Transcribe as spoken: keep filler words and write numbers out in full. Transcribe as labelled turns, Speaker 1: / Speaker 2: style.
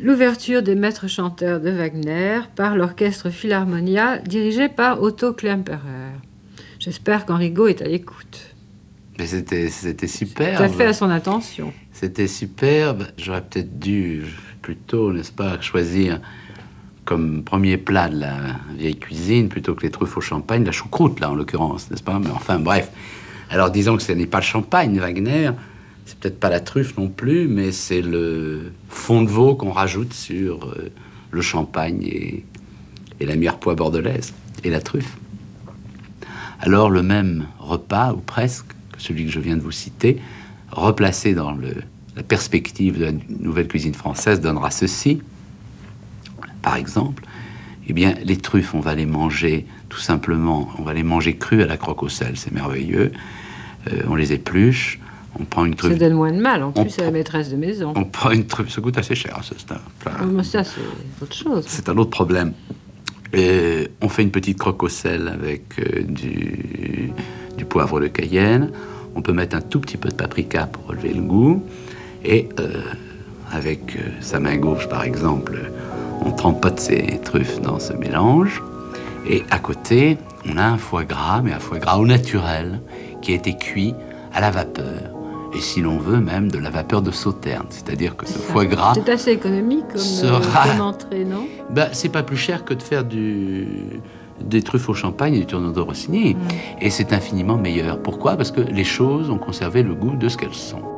Speaker 1: l'ouverture des maîtres chanteurs de Wagner par l'orchestre Philharmonia dirigé par Otto Klemperer. J'espère qu'Enrico est à l'écoute.
Speaker 2: Mais c'était, c'était superbe.
Speaker 1: Tout à fait à son intention.
Speaker 2: C'était superbe. J'aurais peut-être dû plutôt, n'est-ce pas, choisir comme premier plat de la vieille cuisine, plutôt que les truffes au champagne, la choucroute, là, en l'occurrence, n'est-ce pas? Mais enfin, bref. Alors, disons que ce n'est pas le champagne, Wagner. C'est peut-être pas la truffe non plus, mais c'est le fond de veau qu'on rajoute sur euh, le champagne et, et la mirepoix bordelaise et la truffe. Alors, le même repas, ou presque, que celui que je viens de vous citer, replacé dans le, la perspective de la nouvelle cuisine française, donnera ceci. Par exemple, eh bien, les truffes, on va les manger tout simplement, on va les manger crues à la croque au sel, c'est merveilleux. Euh, on les épluche, on prend une truffe.
Speaker 1: Ça donne moins de mal, en plus, c'est
Speaker 2: prend,
Speaker 1: la maîtresse de maison.
Speaker 2: On prend une truffe, ça coûte assez cher, ça, c'est un plat.
Speaker 1: Oh, mais ça, c'est autre chose.
Speaker 2: C'est un autre problème. Et on fait une petite croque au sel avec euh, du, du poivre de Cayenne. On peut mettre un tout petit peu de paprika pour relever le goût. Et euh, avec euh, sa main gauche, par exemple, on trempote ses truffes dans ce mélange. Et à côté, on a un foie gras, mais un foie gras au naturel, qui a été cuit à la vapeur. Et si l'on veut, même de la vapeur de sauterne. C'est-à-dire que ce foie gras...
Speaker 1: C'est assez économique comme,
Speaker 2: sera...
Speaker 1: euh, comme entrée, non?
Speaker 2: Ben, c'est pas plus cher que de faire du... des truffes au champagne et du tourneau de Rossini. Mmh. Et c'est infiniment meilleur. Pourquoi? Parce que les choses ont conservé le goût de ce qu'elles sont.